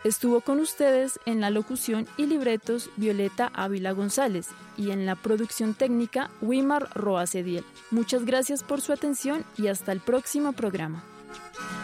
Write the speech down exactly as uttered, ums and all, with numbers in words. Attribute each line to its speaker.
Speaker 1: Estuvo con ustedes en la locución y libretos Violeta Ávila González y en la producción técnica Wimar Roa Cediel. Muchas gracias por su atención y hasta el próximo programa.